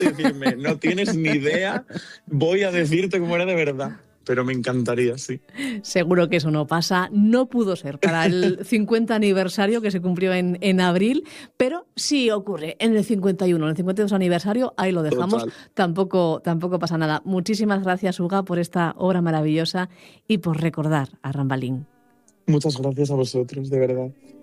decirme, no tienes ni idea, voy a decirte cómo era de verdad. Pero me encantaría, sí. Seguro que eso no pasa. No pudo ser para el 50 aniversario que se cumplió en abril, pero sí ocurre en el 51, en el 52 aniversario, ahí lo dejamos. Tampoco pasa nada. Muchísimas gracias, Uga, por esta obra maravillosa y por recordar a Rambalín. Muchas gracias a vosotros, de verdad.